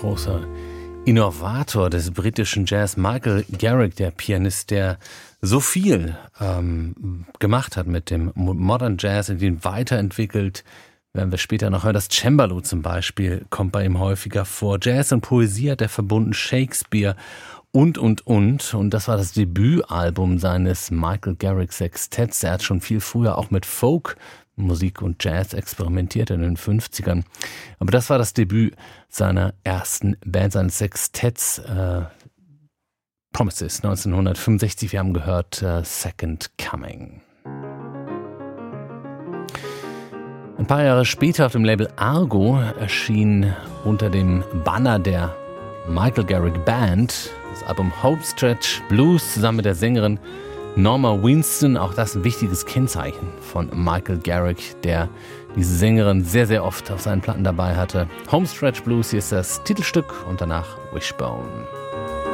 großer Innovator des britischen Jazz, Michael Garrick, der Pianist, der so viel gemacht hat mit dem Modern Jazz, und ihn weiterentwickelt. Werden wir später noch hören. Das Cembalo zum Beispiel kommt bei ihm häufiger vor. Jazz und Poesie hat er verbunden, Shakespeare und. Und das war das Debütalbum seines Michael Garrick Sextetts. Er hat schon viel früher auch mit Folk-Musik und Jazz experimentiert in den 50ern. Aber das war das Debüt seiner ersten Band, seines Sextetts, Promises, 1965. Wir haben gehört Second Coming. Ein paar Jahre später auf dem Label Argo erschien unter dem Banner der Michael Garrick Band das Album Homestretch Blues zusammen mit der Sängerin Norma Winston. Auch das ein wichtiges Kennzeichen von Michael Garrick, der diese Sängerin sehr, sehr oft auf seinen Platten dabei hatte. Homestretch Blues, hier ist das Titelstück und danach Wishbone.